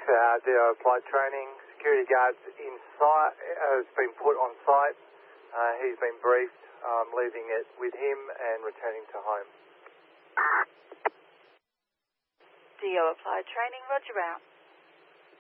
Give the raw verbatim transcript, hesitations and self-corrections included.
uh, D O applied training. Security guards in site has been put on site. Uh, he's been briefed, um, leaving it with him and returning to home. D O applied training, roger out.